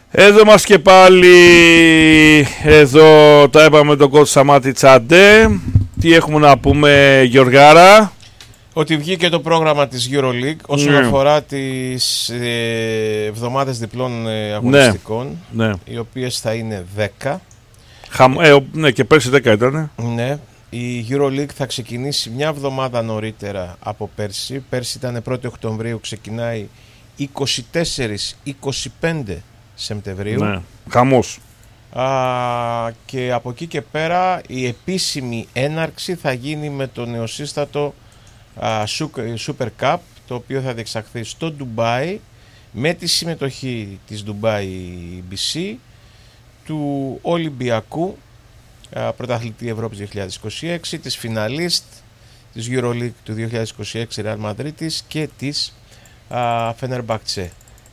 Εδώ μας και πάλι. Εδώ τα είπαμε τον coach Σταμάτη Τσαντέ. Τι έχουμε να πούμε, Γιωργάρα? Ότι βγήκε το πρόγραμμα της EuroLeague όσον αφορά τις εβδομάδες διπλών αγωνιστικών, οι οποίες θα είναι 10. Ναι, και πέρσι 10 ήταν. Ναι, η EuroLeague θα ξεκινήσει μια εβδομάδα νωρίτερα από πέρσι. Πέρσι ήταν 1η Οκτωβρίου, ξεκινάει 24-25 Σεπτεμβρίου. Ναι, χαμός. Και από εκεί και πέρα η επίσημη έναρξη θα γίνει με το νεοσύστατο Super Cup, το οποίο θα διεξαχθεί στο Ντουμπάι με τη συμμετοχή της Dubai BC, του Ολυμπιακού πρωταθλητή Ευρώπης 2026, της φιναλίστ της EuroLeague του 2026 Real Μαδρίτης και της Φενερμπαχτσε.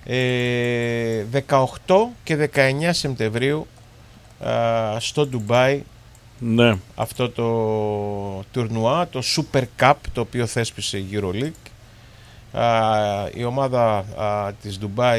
18 και 19 Σεπτεμβρίου στο Ντουμπάι, ναι, αυτό το τουρνουά, το Super Cup, το οποίο θέσπισε η EuroLeague. Η ομάδα της Dubai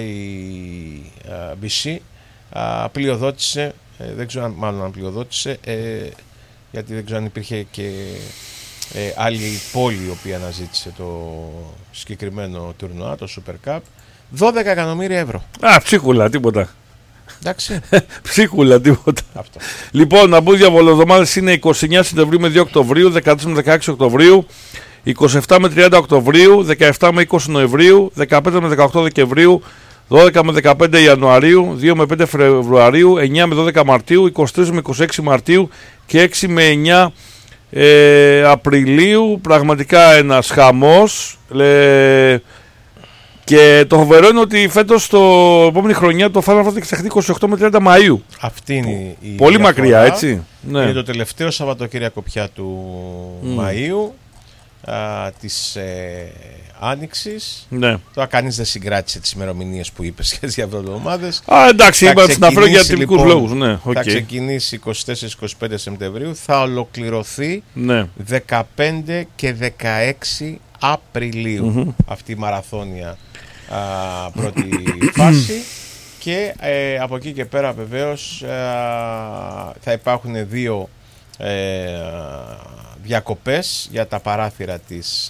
BC πλειοδότησε, δεν ξέρω αν πλειοδότησε, γιατί δεν ξέρω αν υπήρχε και άλλη πόλη η οποία αναζήτησε το συγκεκριμένο τουρνουά, το Super Cup. 12 εκατομμύρια ευρώ. Ψίχουλα, τίποτα. Εντάξει. Ψίχουλα, τίποτα. Αυτό. Λοιπόν, να μπουν διαβολοδομάδες είναι 29 Σεπτεμβρίου με 2 Οκτωβρίου, 14 με 16 Οκτωβρίου, 27 με 30 Οκτωβρίου, 17 με 20 Νοεμβρίου, 15 με 18 Δεκεμβρίου, 12 με 15 Ιανουαρίου, 2 με 5 Φεβρουαρίου, 9 με 12 Μαρτίου, 23 με 26 Μαρτίου και 6 με 9 Απριλίου. Πραγματικά ένας χαμός. Και το φοβερό είναι ότι φέτος, το επόμενη χρονιά, το Final Fantasy θα εξαχθεί 28 με 30 Μαΐου. Αυτή είναι η πολύ διαφορά. Μακριά, έτσι. Ναι. Είναι το τελευταίο Σαββατοκύριακο πια του Μαΐου, της Άνοιξης. Ναι. Τώρα κανείς δεν συγκράτησε τις ημερομηνίες που είπες για τις εβδομάδες. Εντάξει, είπα να φέρω για τυπικούς λόγους. Ναι, θα ξεκινήσει 24-25 Σεπτεμβρίου, θα ολοκληρωθεί 15 και 16 Απριλίου αυτή η μαραθώνια πρώτη φάση. Και από εκεί και πέρα βεβαίως θα υπάρχουν δύο διακοπές για τα παράθυρα της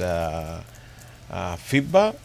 FIBA.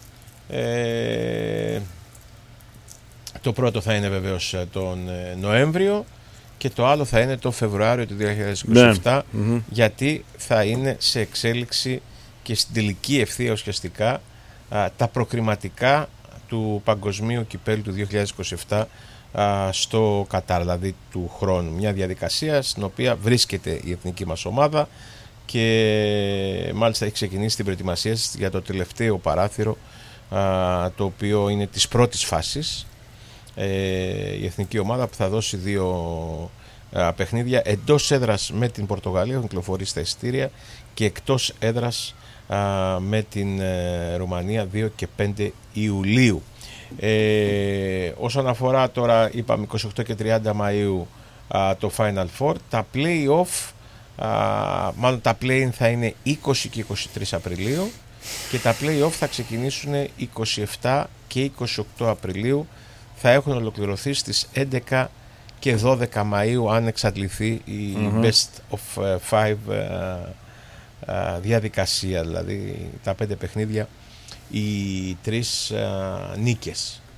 Το πρώτο θα είναι βεβαίως τον Νοέμβριο και το άλλο θα είναι το Φεβρουάριο του 2027, γιατί θα είναι σε εξέλιξη και στην τελική ευθεία ουσιαστικά τα προκριματικά του Παγκοσμίου Κυπέλλου του 2027 στο Κατάρ, δηλαδή του χρόνου. Μια διαδικασία στην οποία βρίσκεται η εθνική μας ομάδα και μάλιστα έχει ξεκινήσει την προετοιμασία για το τελευταίο παράθυρο, το οποίο είναι της πρώτης φάσης. Η εθνική ομάδα που θα δώσει δύο παιχνίδια εντός έδρας με την Πορτογαλία, έχουν κυκλοφορήσει τα εισιτήρια, και εκτός έδρας με την Ρουμανία 2 και 5 Ιουλίου. Όσον αφορά τώρα, είπαμε 28 και 30 Μαΐου το Final Four, τα play-off, μάλλον τα play-in θα είναι 20 και 23 Απριλίου και τα play-off θα ξεκινήσουν 27 και 28 Απριλίου, θα έχουν ολοκληρωθεί στις 11 και 12 Μαΐου αν εξαντληθεί η best of 5 διαδικασία, δηλαδή τα 5 παιχνίδια, οι 3 νίκες.